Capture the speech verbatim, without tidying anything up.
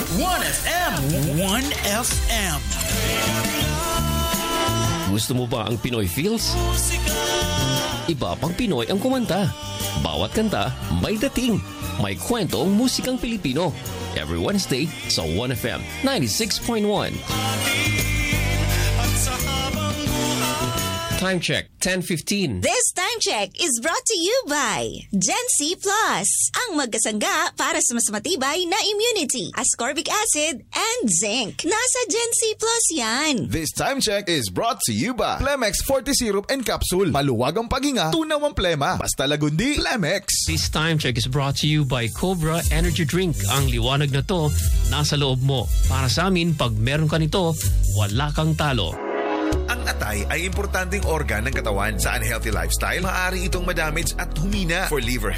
one F M. one F M. Gusto mo ba ang Pinoy feels? Iba pang Pinoy ang kumanta. Bawat kanta may dating. May kwento ang musikang Pilipino. Every Wednesday sa one F M ninety-six point one. Time check, ten fifteen. This time check is brought to you by Gen C Plus, ang magkasangga para sa mas matibay na immunity, ascorbic acid, and zinc. Nasa Gen C Plus yan. This time check is brought to you by Plemex forty Syrup and Capsule. Maluwag ang paghinga, tunaw ang plema. Basta lagundi, Plemex. This time check is brought to you by Cobra Energy Drink. Ang liwanag na to, nasa loob mo. Para sa amin, pag meron ka nito, wala kang talo. Ang atay ay importanteng organ ng katawan. Sa unhealthy lifestyle, maaari itong madamage at humina. For liver